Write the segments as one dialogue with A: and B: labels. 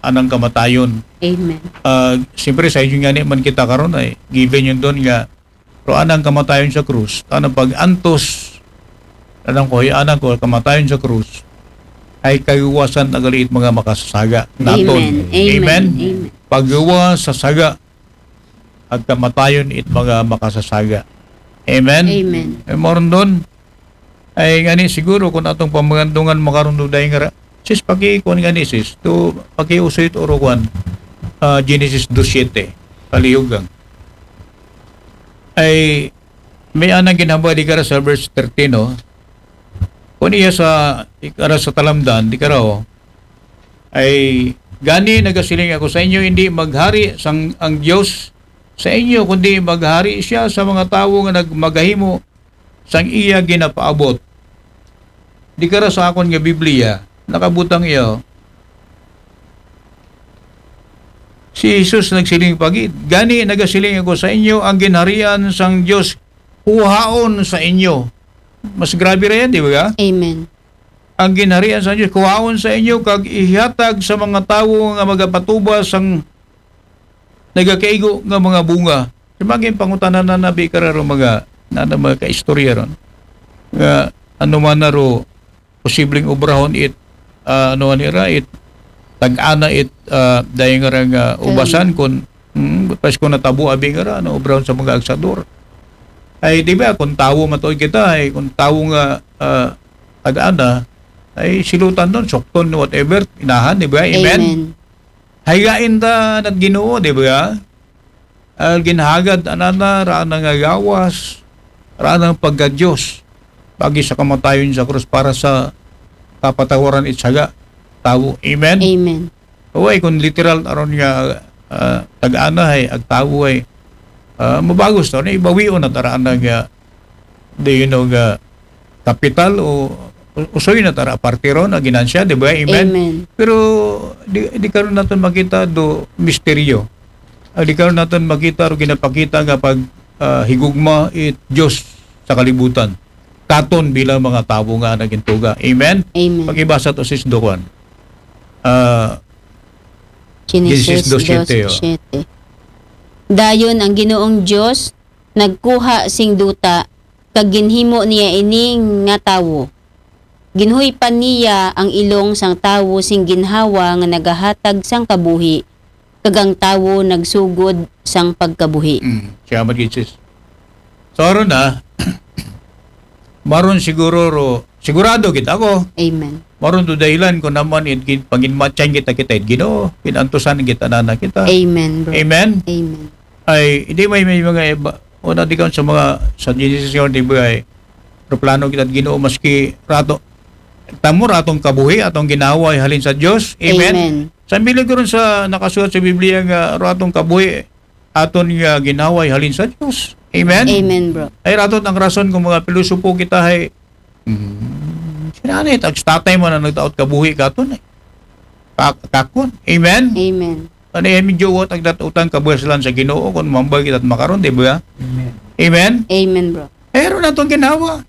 A: anang kamatayon.
B: Amen.
A: Siyempre sa inyo nga man kita karon ay given yun doon nga pero anang kamatayon sa krus, anang pag-antos anang kamatayon sa krus ay kayuwasan na galiit mga makasasaga naton.
B: Amen. Amen.
A: Paggawa sa saga at kamatayon it mga makasasaga. Amen.
B: Amen.
A: Moron doon ay ngani siguro kung atong pamagandungan makaroon day nga sis pag-iikon ngani sis to pag-iusoy ito orokuan Genesis 2:7 palihog ay may anang ginhamba di kara sa verse 13 no. Kung iya sa ikara sa talamdan di kara ay gani nagasiling ako sa inyo hindi maghari ang Dios sa inyo kundi maghari siya sa mga tawo nga nagmagahimo sang iya ginapaabot. Di kara sa akon nga Biblia nakabutang iyo si Jesus nagsiling pagid gani nagasiling ako sa inyo ang ginharian sang Dios kuhaon sa inyo. Mas grabe ra yan, di ba?
B: Amen.
A: Ang ginharian sa Dios kuhaon sa inyo kag ihatag sa mga tawo nga magapatubas sang nagakaigo nga mga bunga. Simaging pangutanan na nabi kararo mga kaistorya ron. Nga ano man na ro posibleng obrahon it tag-ana it dahil nga ubasan kun pas ko natabo abi nga obrahon sa mga agsador. Ay di ba kung tawo matoy kita ay kung tawo nga tag-ana ay silutan doon sokton whatever inahan di ba? Amen. Haygain ta nat Ginoo di ba? Ginhagad anana raan nga gawas raan ang paggadiyos pagi sa kamatayon sa krus para sa kapatawaran itsaga tawo. Amen.
B: Amen.
A: Uy kung literal aron nga tag-ana ay agtawo ay mabagos to na ibawion na taraan nga nga kapital o usoy na tara partiro na ginansya, di ba? Amen.
B: Amen.
A: Pero di karon naton makita do misteryo. Di karon naton makita ro ginapakita nga pag higugma it Dios sa kalibutan. Katon bilang mga tawo nga nagintuga. Amen.
B: Amen.
A: Pagibasa to sis Dukan.
B: Genesis 2:7. Dayon ang Ginoong Dios nagkuha sing duta kag ginhimo niya ining nga tawo. Ginhuipan niya ang ilong sang tawo sing ginhawa nga nagahatag sang kabuhi kag ang tawo nagsugod sang pagkabuhi.
A: Siya magigis. So aron na maron sigurado kita ko.
B: Amen.
A: Maron do dahilan ko naman panginmatyan kita Ginoo pinantusan kita na kita.
B: Amen, bro.
A: Amen.
B: Amen.
A: Ay hindi may mga iba o na di ka sa mga sa Genesis yun di ba ay plano kita Ginoo maski rato tamo ratong kabuhi atong ginawa ay halin sa Dios. Amen.
B: Amen.
A: Sambilig ko rin sa nakasulat sa Biblia nga ratong kabuhi aton nga ginawa ay halin sa Dios. Amen.
B: Amen, bro.
A: Ay raton ang rason kung mga pilosopo kita ay sinanit ang tatay mo na nagtaot kabuhi katon ay kakon. Amen.
B: Amen.
A: Ano yung medyo ang datutang kabuhasalan sa Ginoo kung mambag kita at makaroon, di ba?
C: Amen.
A: Amen?
B: Amen, bro.
A: Pero na itong ginawa.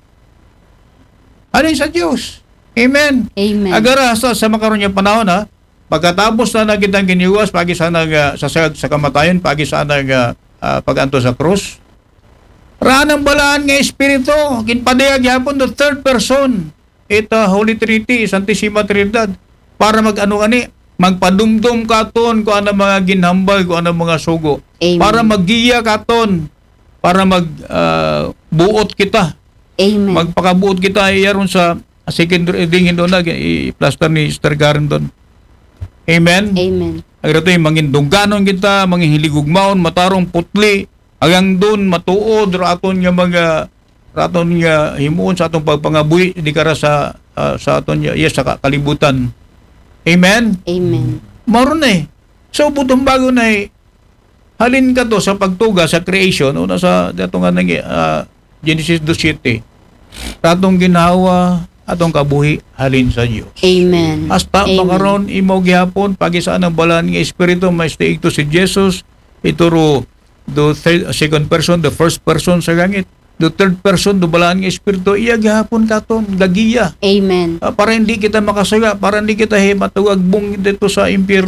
A: Alin sa Diyos. Amen.
B: Amen.
A: Agara sa makaroon yung panahon ha, pagkatapos na nakitang giniwas, pagi sana sa kamatayon, pagi sana pag-anto sa krus, ranang balaan nga Espiritu, kinpadayag yapon the third person, ito Holy Trinity, Santissima Trinidad, para mag-ano magpadumdum katon kung ano mga ginhambal, kung ano mga sugo.
B: Amen.
A: Para maggiya katon, para magbuot kita.
B: Amen.
A: Magpakabuot kita iyaron sa second reading doon na i-plaster ni Sister Karen doon. Amen.
B: Amen.
A: Agad ito yung mangindungganon kita, manghiligugmaon, matarong putli, hanggang doon matuod, raton nga himuon sa atong pagpangabuhi, di kara sa aton sa kalibutan. Amen?
B: Amen.
A: Maroon So, putong bago na halin ka to sa pagtuga sa creation, una sa datong Genesis 2:7. Ratong ginawa, atong kabuhi, halin sa Diyos.
B: Amen.
A: Hasta makaroon, imaw gihapon, pagisaan ng balaan ng Espiritu, may stiig to si Jesus, ituro, the second person, the first person sa langit. The third person, dubalaan ng Espiritu, iya gihapon katon, gagiya.
B: Amen.
A: Para hindi kita makasaya, para hindi kita matugagbong dito sa impyerno.